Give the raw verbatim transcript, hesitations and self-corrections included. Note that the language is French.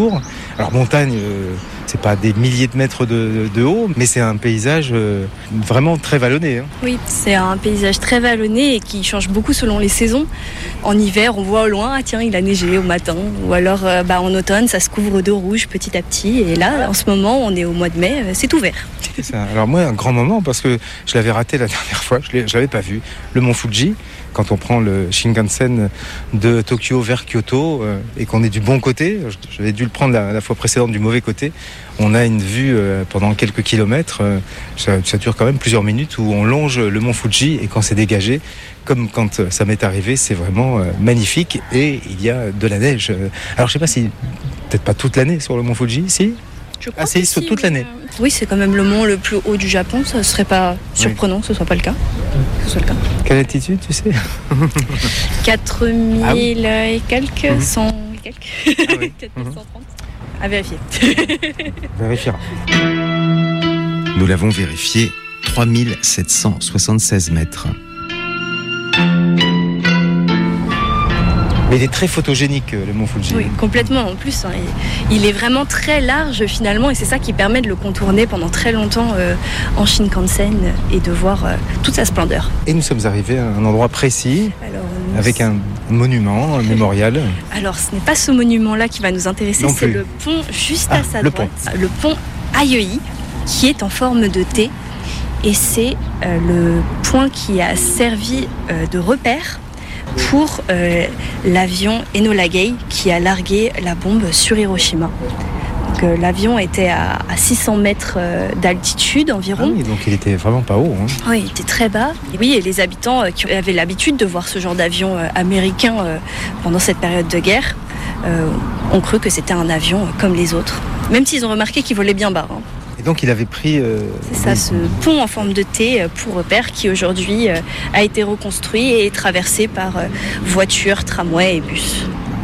alentours. Alors montagne, euh, c'est pas des milliers de mètres de, de haut, mais c'est un paysage euh, vraiment très vallonné. Hein. Oui, c'est un paysage très vallonné et qui change beaucoup selon les saisons. En hiver, on voit au loin, ah tiens, il a neigé au matin. Ou alors euh, bah, en automne, ça se couvre de rouge petit à petit. Et là, en ce moment, on est au mois de mai, euh, c'est tout vert. C'est ça. Alors moi, un grand moment, parce que je l'avais raté la dernière fois, je ne l'avais pas vu, le mont Fuji. Quand on prend le Shinkansen de Tokyo vers Kyoto euh, et qu'on est du bon côté, j'avais dû le prendre la, la fois précédente du mauvais côté, on a une vue euh, pendant quelques kilomètres, euh, ça, ça dure quand même plusieurs minutes, où on longe le mont Fuji et quand c'est dégagé, comme quand ça m'est arrivé, c'est vraiment euh, magnifique et il y a de la neige. Alors je sais pas si, peut-être pas toute l'année sur le mont Fuji, si Je crois Ah, c'est que sur si, toute l'année. euh, Oui, c'est quand même le mont le plus haut du Japon. Ça ne serait pas surprenant que ce ne soit pas le cas. Que ce soit le cas. Quelle altitude, tu sais quatre mille Ah oui. et quelques, Mhm. cent et quelques. Ah oui. quatre mille cent trente. À vérifier. On vérifiera. Nous l'avons vérifié, trois mille sept cent soixante-seize mètres. Mais il est très photogénique, le mont Fuji. Oui, complètement. En plus, hein, il, il est vraiment très large finalement, et c'est ça qui permet de le contourner pendant très longtemps euh, en Shinkansen et de voir euh, toute sa splendeur. Et nous sommes arrivés à un endroit précis, Alors, nous- avec un monument, un mémorial. Alors, ce n'est pas ce monument-là qui va nous intéresser, Non c'est plus. le pont juste Ah, à sa le droite, le pont Aioi, qui est en forme de T, et c'est euh, le point qui a servi euh, de repère pour euh, l'avion Enola Gay qui a largué la bombe sur Hiroshima. Donc, euh, l'avion était à, à six cents mètres euh, d'altitude Ah environ. oui, donc il était vraiment pas haut. Hein. Oui, il était très bas. Et oui, et les habitants euh, qui avaient l'habitude de voir ce genre d'avion euh, américain euh, pendant cette période de guerre euh, ont cru que c'était un avion euh, comme les autres. Même s'ils ont remarqué qu'il volait bien bas. Hein. Et donc il avait pris... Euh, C'est ça, ce pont en forme de T euh, pour repère qui aujourd'hui euh, a été reconstruit et est traversé par euh, voitures, tramways et bus.